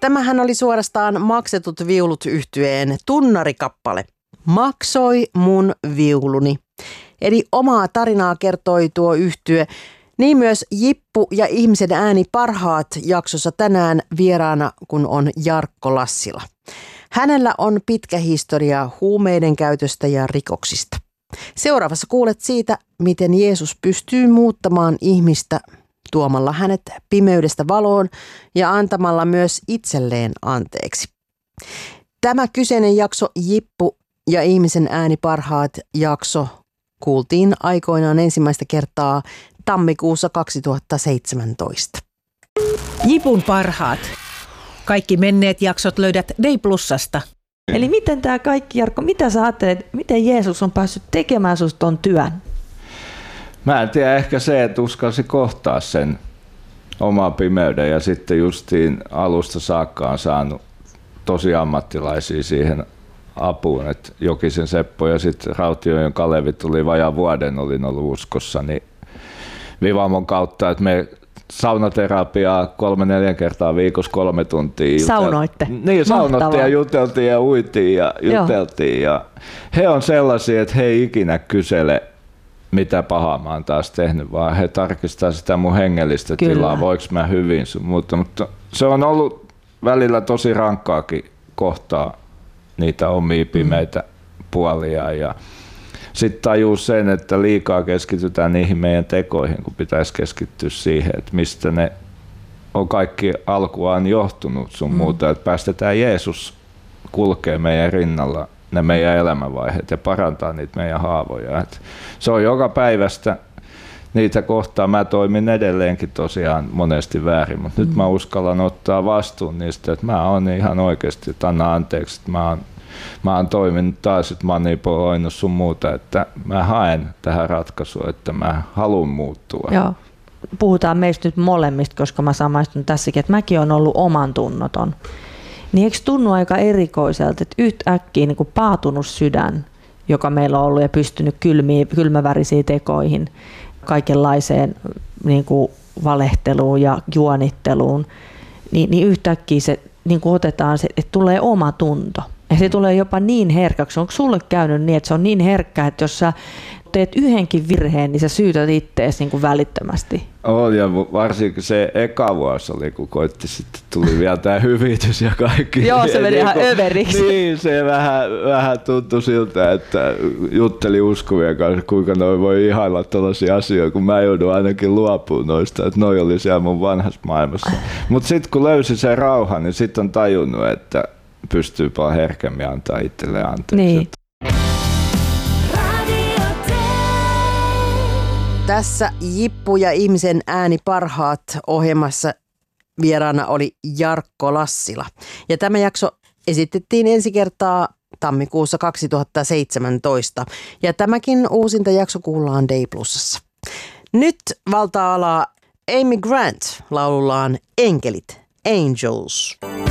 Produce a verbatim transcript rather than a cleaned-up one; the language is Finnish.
Tämähän oli suorastaan Maksetut viulut -yhtyeen tunnarikappale. Maksoi mun viuluni. Eli omaa tarinaa kertoi tuo yhtye. Niin myös Jippu ja ihmisen ääni parhaat -jaksossa tänään vieraana, kun on Jarkko Lassila. Hänellä on pitkä historia huumeiden käytöstä ja rikoksista. Seuraavassa kuulet siitä, miten Jeesus pystyy muuttamaan ihmistä tuomalla hänet pimeydestä valoon ja antamalla myös itselleen anteeksi. Tämä kyseinen jakso, Jippu ja ihmisen ääni parhaat -jakso, kuultiin aikoinaan ensimmäistä kertaa tammikuussa kaksituhattaseitsemäntoista. Jipun parhaat. Kaikki menneet jaksot löydät Day Plusasta. Eli miten tämä kaikki, Jarkko, mitä sä ajattelet, miten Jeesus on päässyt tekemään susta ton työn? Mä en tiedä, ehkä se, että uskalsi kohtaa sen oman pimeyden ja sitten justiin alusta saakka on saanut tosi ammattilaisia siihen apuun. Et Jokisen Seppo ja sitten Rautiojoen Kalevi tuli vajaan vuoden, olin ollut uskossa, niin Vivamon kautta, että me saunaterapiaa kolme neljä kertaa viikossa kolme tuntia. Saunoitte? Niin, saunottiin ja juteltiin ja uitiin ja juteltiin. Ja he on sellaisia, että he ei ikinä kysele, mitä pahaa mä oon taas tehnyt, vaan he tarkistaa sitä mun hengellistä Kyllä. tilaa, voiko mä hyvin sun muuta. Mutta se on ollut välillä tosi rankkaakin kohtaa niitä omia pimeitä mm. puolia. Ja sitten tajuu sen, että liikaa keskitytään niihin meidän tekoihin, kun pitäisi keskittyä siihen, että mistä ne on kaikki alkuaan johtunut sun mm. muuta, että päästetään Jeesus kulkee meidän rinnalla ne meidän elämänvaiheet ja parantaa niitä meidän haavoja. Et se on joka päivästä niitä kohtaa. Mä toimin edelleenkin tosiaan monesti väärin, mutta mm. nyt mä uskallan ottaa vastuun niistä, että mä oon ihan oikeasti, että anna anteeksi, että mä oon Mä oon toiminut taas, että manipuloinut sun muuta, että mä haen tähän ratkaisua, että mä haluan muuttua. Joo. Puhutaan meistä nyt molemmista, koska mä samaistun tässäkin, että mäkin olen ollut oman tunnoton. Niin eikö tunnu aika erikoiselta, että yhtäkkiä niin kuin paatunut sydän, joka meillä on ollut ja pystynyt kylmiin, kylmävärisiin tekoihin, kaikenlaiseen niin kuin valehteluun ja juonitteluun, niin, niin yhtäkkiä se niin kuin otetaan, se, että tulee oma tunto. Ja se tulee jopa niin herkäksi. Onko sulle käynyt niin, että se on niin herkkä, että jos sä teet yhdenkin virheen, niin sä syytät ittees niin kuin välittömästi? On, ja varsinkin se eka vuosi oli, kun koitti, sitten tuli vielä tämä hyvitys ja kaikki. Joo, se meni ihan överiksi. Niin, se vähän, vähän tuntui siltä, että jutteli uskovien kanssa, kuinka noi voi ihailla tällaisia asioita, kun mä joudun ainakin luopumaan noista, että noi oli siellä mun vanhassa maailmassa. Mutta sitten kun löysi sen rauhan, niin sitten on tajunnut, että pystyy paljon herkemmin antaa itselleen anteeksi. Niin. Tässä Jippu ja ihmisen ääni parhaat -ohjelmassa vieraana oli Jarkko Lassila. Ja tämä jakso esitettiin ensi kertaa tammikuussa kaksituhattaseitsemäntoista. Ja tämäkin uusinta jakso kuullaan Day Plusassa. Nyt valta-alaa Amy Grant laulullaan Enkelit, Angels.